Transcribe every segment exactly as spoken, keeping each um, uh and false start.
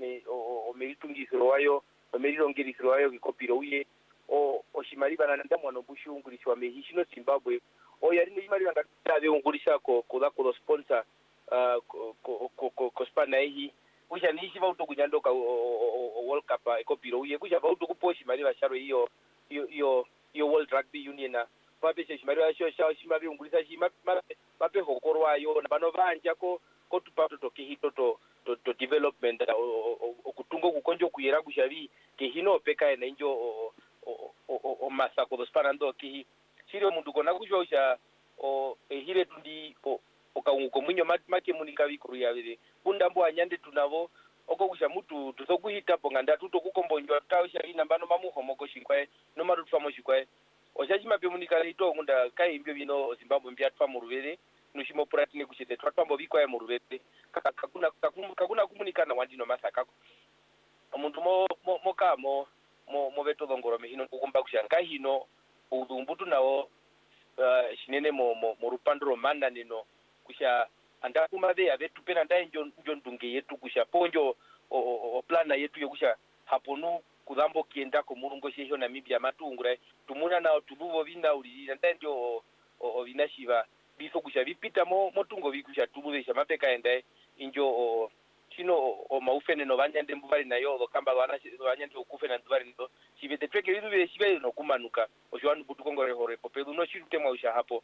me o, o meritungisiro wayo o merirongerisiro wayo kikopiro uye o oshimali bana ndamwa no bushungurishwa mehishino Zimbabwe o yari ni mali banga tabe ungurisha ko ko ko sponsor uh ko ko ko ko spana hii kusha nishi ba utokunyandoka o World Cup ikopiro uye kusha ba utokuposhi mali basharo hiyo hiyo hiyo World Rugby Union na babeshe shimali washo sha shimabi ungurisa shima bape hokorwa yo na bano banja ko ko tupato to kihito to to, to development okutungo kukonjo kuyera kushabi kihino peka ena injo o o o, o masako dos parando kihi shiro mundu kona kushosha o ehire tundi o okaunguko mwinyo make munika bikuru yabire bundambo anyande tunavo oko kusha mutu tuzokuhita ponganda tuto kukombonjwa tawisha ina bano mamuhomoko shikwae no marutfamo shikwae oshajima pe munika lito ngunda kai mbyo bino Zimbabwe mbya twa muruvere nushimo puratini kushite twatwambo bikwae muruvere kakuna kakuna kumunikana wandino masaka omuntu mo mo kamo mo mo beto dongorome hino kukumba kushanga hino udumbutu nawo uh, shinene mo mo, mo rupandro manda nino kusha anda kumabe abetu pena ndai njo njo ndunge yetu kusha ponjo o, o, o plana yetu yokusha haponu kudambo kienda ko murungo shesho na Namibia matungura tumuna na tubuvo vinda uli ndai njo o, o vinashiva biso kusha vipita mo motungo bikusha tubuve sha mapeka ende injo o chino o, o maufene no banyande mbali na yo kamba wana banyande okufena ndwari ndo chibete tweke bidu be shibe no kumanuka oshwanu butukongore hore popelu no shirute mwa usha hapo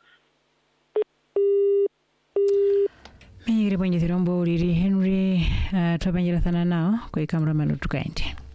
Mire bwenye thirombo uriri Henry uh, twabanjira thana nao kwa ikamra malutukaende.